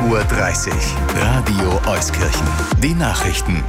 Uhr. Radio Euskirchen. Die Nachrichten.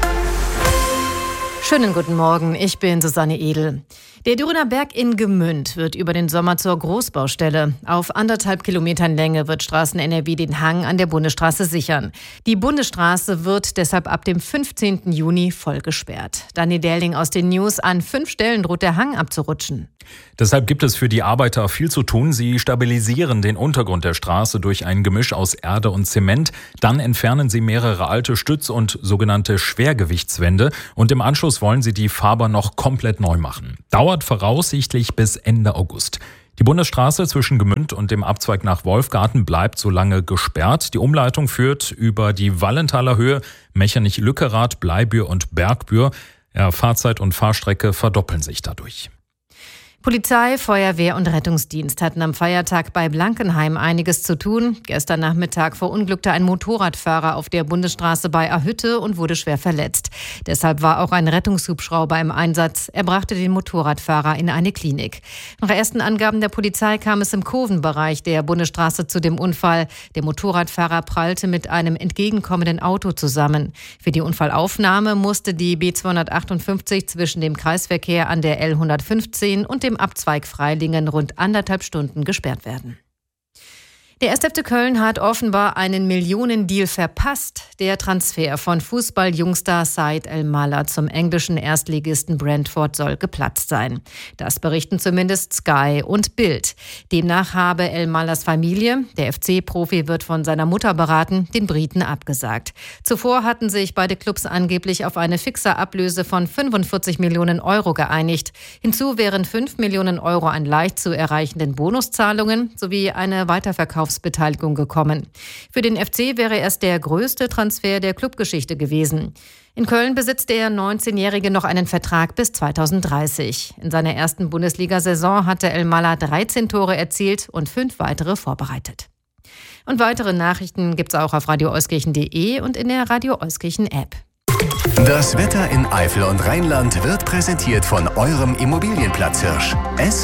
Schönen guten Morgen, ich bin Susanne Edel. Der Dürrener Berg in Gmünd wird über den Sommer zur Großbaustelle. Auf 1,5 Kilometern Länge wird Straßen-NRW den Hang an der Bundesstraße sichern. Die Bundesstraße wird deshalb ab dem 15. Juni voll gesperrt. Dani Derling aus den News: An 5 Stellen droht der Hang abzurutschen. Deshalb gibt es für die Arbeiter viel zu tun. Sie stabilisieren den Untergrund der Straße durch ein Gemisch aus Erde und Zement. Dann entfernen sie mehrere alte Stütz- und sogenannte Schwergewichtswände. Und im Anschluss wollen sie die Fahrbahn noch komplett neu machen. Dauert voraussichtlich bis Ende August. Die Bundesstraße zwischen Gmünd und dem Abzweig nach Wolfgarten bleibt so lange gesperrt. Die Umleitung führt über die Wallenthaler Höhe, Mechernich-Lückerath, Bleibür und Bergbür. Fahrzeit und Fahrstrecke verdoppeln sich dadurch. Polizei, Feuerwehr und Rettungsdienst hatten am Feiertag bei Blankenheim einiges zu tun. Gestern Nachmittag verunglückte ein Motorradfahrer auf der Bundesstraße bei Ahütte und wurde schwer verletzt. Deshalb war auch ein Rettungshubschrauber im Einsatz. Er brachte den Motorradfahrer in eine Klinik. Nach ersten Angaben der Polizei kam es im Kurvenbereich der Bundesstraße zu dem Unfall. Der Motorradfahrer prallte mit einem entgegenkommenden Auto zusammen. Für die Unfallaufnahme musste die B258 zwischen dem Kreisverkehr an der L115 und dem Abzweig Freilingen rund 1,5 Stunden gesperrt werden. Der 1. FC Köln hat offenbar einen Millionendeal verpasst. Der Transfer von Fußball-Jungstar Said El-Mallah zum englischen Erstligisten Brentford soll geplatzt sein. Das berichten zumindest Sky und Bild. Demnach habe El-Mallahs Familie, der FC-Profi wird von seiner Mutter beraten, den Briten abgesagt. Zuvor hatten sich beide Clubs angeblich auf eine fixe Ablöse von 45 Millionen Euro geeinigt. Hinzu wären 5 Millionen Euro an leicht zu erreichenden Bonuszahlungen sowie eine Weiterverkaufsbeteiligung gekommen. Für den FC wäre es der größte Transfer der Clubgeschichte gewesen. In Köln besitzt der 19-Jährige noch einen Vertrag bis 2030. In seiner ersten Bundesliga-Saison hatte El-Mallah 13 Tore erzielt und 5 weitere vorbereitet. Und weitere Nachrichten gibt's auch auf radioeuskirchen.de und in der Radio Euskirchen App. Das Wetter in Eifel und Rheinland wird präsentiert von eurem Immobilienplatzhirsch.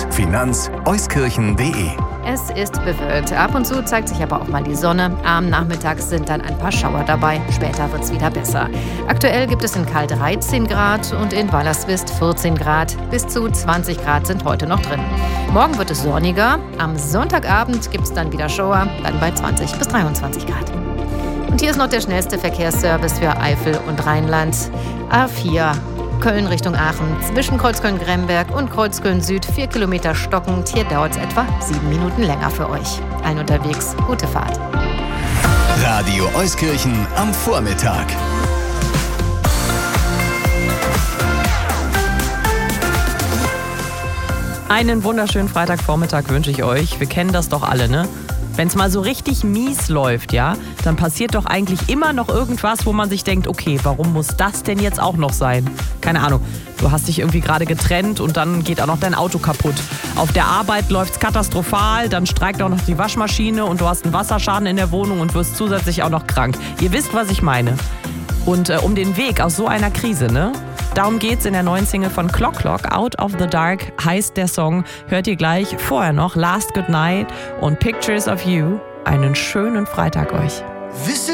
Finanz-Euskirchen.de. Es ist bewölkt. Ab und zu zeigt sich aber auch mal die Sonne. Am Nachmittag sind dann ein paar Schauer dabei. Später wird es wieder besser. Aktuell gibt es in Kall 13 Grad und in Wallerswist 14 Grad. Bis zu 20 Grad sind heute noch drin. Morgen wird es sonniger. Am Sonntagabend gibt es dann wieder Schauer, dann bei 20 bis 23 Grad. Und hier ist noch der schnellste Verkehrsservice für Eifel und Rheinland. A4 Köln Richtung Aachen, zwischen Kreuzköln-Gremberg und Kreuzköln-Süd 4 Kilometer stockend. Hier dauert es etwa 7 Minuten länger für euch. Allen unterwegs, gute Fahrt. Radio Euskirchen am Vormittag. Einen wunderschönen Freitagvormittag wünsche ich euch. Wir kennen das doch alle, ne? Wenn es mal so richtig mies läuft, ja, dann passiert doch eigentlich immer noch irgendwas, wo man sich denkt, okay, warum muss das denn jetzt auch noch sein? Keine Ahnung, du hast dich irgendwie gerade getrennt und dann geht auch noch dein Auto kaputt. Auf der Arbeit läuft's katastrophal, dann streikt auch noch die Waschmaschine und du hast einen Wasserschaden in der Wohnung und wirst zusätzlich auch noch krank. Ihr wisst, was ich meine. Und um den Weg aus so einer Krise, ne? Darum geht's in der neuen Single von Clock Clock, Out of the Dark heißt der Song. Hört ihr gleich. Vorher noch Last Good Night und Pictures of You. Einen schönen Freitag euch.